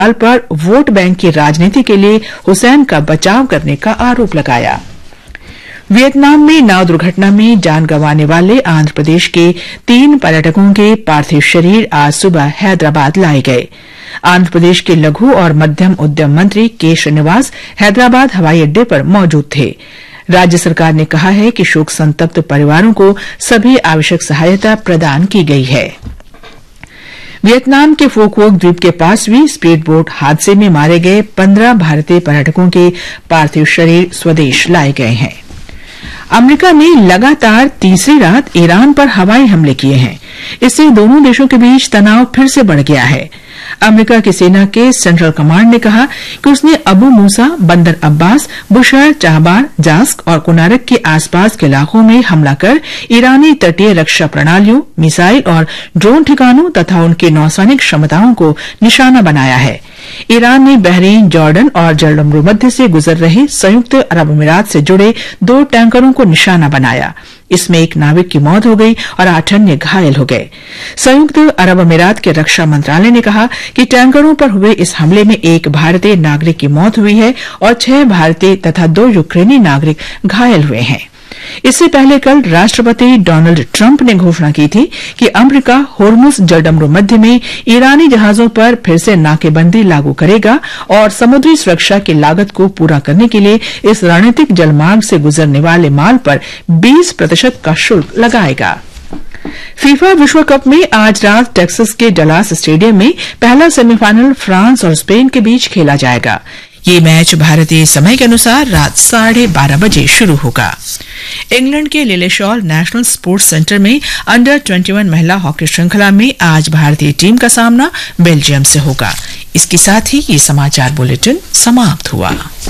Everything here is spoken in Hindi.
सवाल पर वोट बैंक की राजनीति के लिए हुसैन का बचाव करने का आरोप लगाया। वियतनाम में नाव दुर्घटना में जान गंवाने वाले आंध्र प्रदेश के 3 पर्यटकों के पार्थिव शरीर आज सुबह हैदराबाद लाए गए। आंध्र प्रदेश के लघु और मध्यम उद्यम मंत्री के श्रीनिवास हैदराबाद हवाई अड्डे पर मौजूद थे। राज्य सरकार ने कहा है कि शोक संतप्त परिवारों को सभी आवश्यक सहायता प्रदान की गई है। वियतनाम के फोकवोक द्वीप के पास हुई स्पीड बोट हादसे में मारे गए 15 भारतीय पर्यटकों के पार्थिव शरीर स्वदेश लाए गए हैं। अमेरिका ने लगातार तीसरी रात ईरान पर हवाई हमले किए हैं। इससे दोनों देशों के बीच तनाव फिर से बढ़ गया है। अमेरिका की सेना के सेंट्रल कमांड ने कहा कि उसने अबू मूसा, बंदर अब्बास, बुशहर, चाहबार, जास्क और कुनारक के आसपास के इलाकों में हमला कर ईरानी तटीय रक्षा प्रणालियों, मिसाइल और ड्रोन ठिकानों तथा उनकी नौसैनिक क्षमताओं को निशाना बनाया है। ईरान ने बहरीन, जॉर्डन और जल मध्य से गुजर रहे संयुक्त अरब अमीरात से जुड़े 2 टैंकरों को निशाना बनाया। इसमें एक नाविक की मौत हो गई और 8 अन्य घायल हो गए। संयुक्त अरब अमीरात के रक्षा मंत्रालय ने कहा कि टैंकरों पर हुए इस हमले में 1 भारतीय नागरिक की मौत हुई है और 6 भारतीय तथा 2 यूक्रेनी नागरिक घायल हुए हैं। इससे पहले कल राष्ट्रपति डोनाल्ड ट्रंप ने घोषणा की थी कि अमेरिका होर्मुज जलडमरू मध्य में ईरानी जहाजों पर फिर से नाकेबंदी लागू करेगा और समुद्री सुरक्षा की लागत को पूरा करने के लिए इस रणनीतिक जलमार्ग से गुजरने वाले माल पर 20% का शुल्क लगाएगा। फीफा विश्व कप में आज रात टेक्सास के डलास स्टेडियम में पहला सेमीफाइनल फ्रांस और स्पेन के बीच खेला जाएगा। ये मैच भारतीय समय के अनुसार रात 12:30 बजे शुरू होगा। इंग्लैंड के लिलेशॉल नेशनल स्पोर्ट्स सेंटर में अंडर 21 महिला हॉकी श्रृंखला में आज भारतीय टीम का सामना बेल्जियम से होगा। इसके साथ ही ये समाचार बुलेटिन समाप्त हुआ।